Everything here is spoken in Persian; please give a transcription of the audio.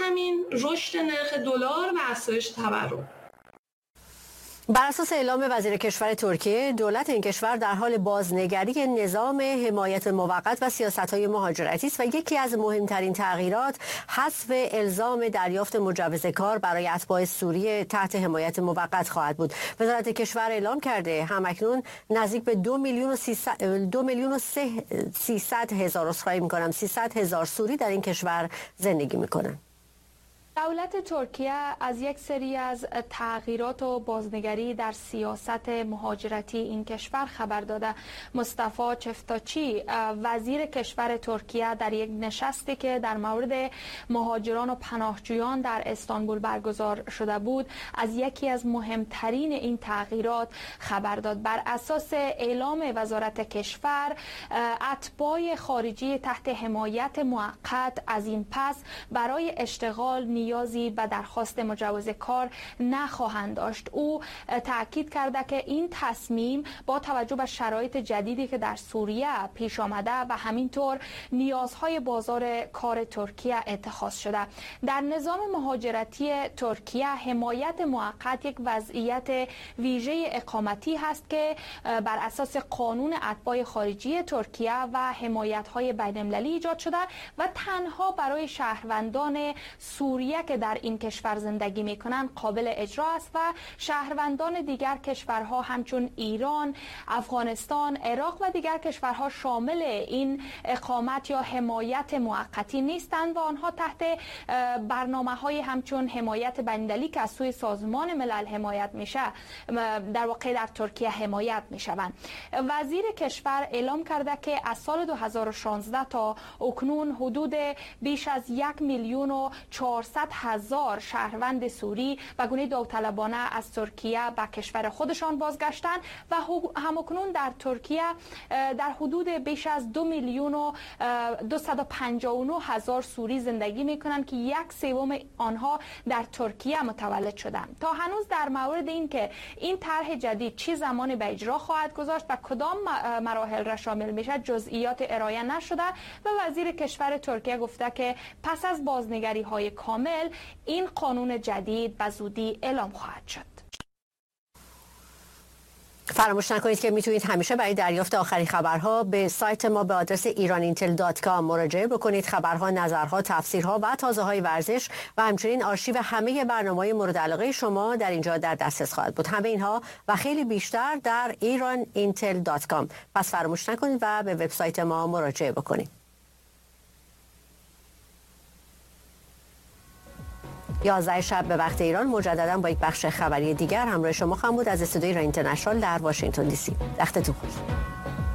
همین رشد نرخ دلار و افزایش تورم. بر اساس اعلام وزیر کشور ترکیه، دولت این کشور در حال بازنگری نظام حمایت موقت و سیاست‌های مهاجرتی است و یکی از مهمترین تغییرات حذف الزام دریافت مجوز کار برای اتباع سوری تحت حمایت موقت خواهد بود. وزارت کشور اعلام کرده همکنون نزدیک به 2,300,000 سوری در این کشور زندگی می‌کنند. دولت ترکیه از یک سری از تغییرات و بازنگری در سیاست مهاجرتی این کشور خبر داده. مصطفی چفتاچی وزیر کشور ترکیه در یک نشستی که در مورد مهاجران و پناهجویان در استانبول برگزار شده بود از یکی از مهمترین این تغییرات خبر داد. بر اساس اعلام وزارت کشور، اتباع خارجی تحت حمایت موقت از این پس برای اشتغال نیازی به درخواست مجوز کار نخواهند داشت. او تاکید کرده که این تصمیم با توجه به شرایط جدیدی که در سوریه پیش آمده و همینطور نیازهای بازار کار ترکیه اتخاذ شده. در نظام مهاجرتی ترکیه حمایت موقت یک وضعیت ویژه اقامتی هست که بر اساس قانون اتباع خارجی ترکیه و حمایت‌های بین‌المللی ایجاد شده و تنها برای شهروندان سوریه که در این کشور زندگی میکنند قابل اجرا است و شهروندان دیگر کشورها همچون ایران، افغانستان، عراق و دیگر کشورها شامل این اقامت یا حمایت موقتی نیستند و آنها تحت برنامه‌های همچون حمایت بین‌المللی که از سوی سازمان ملل حمایت میشه در واقع در ترکیه حمایت میشوند. وزیر کشور اعلام کرده که از سال 2016 تا اکنون حدود بیش از 1,400,000 شهروند سوری و گونه داوطلبانه از ترکیه به کشور خودشان بازگشتند و همکنون در ترکیه در حدود بیش از 2,259,000 سوری زندگی میکنند که 1/3 آنها در ترکیه متولد شدند. تا هنوز در مورد این که این طرح جدید چه زمانی به اجرا خواهد گذاشت و کدام مراحل را شامل میشه جزئیات ارائه نشده و وزیر کشور ترکیه گفته که پس از بازنگری های کامل این قانون جدید به زودی اعلام خواهد شد. فراموش نکنید که میتونید همیشه برای دریافت آخرین خبرها به سایت ما به آدرس iranintel.com مراجعه بکنید. خبرها، نظرها، تفسیرها و تازه‌های ورزش و همچنین آرشیو همه برنامه‌های مورد علاقه شما در اینجا در دسترس خواهد بود. همه اینها و خیلی بیشتر در iranintel.com. پس فراموش نکنید و به وبسایت ما مراجعه بکنید. 11 شب به وقت ایران مجددا با یک بخش خبری دیگر همراه شما خواهم بود از استودیوی ایران اینترنشنال در واشنگتن دی سی. وقتتون خوش.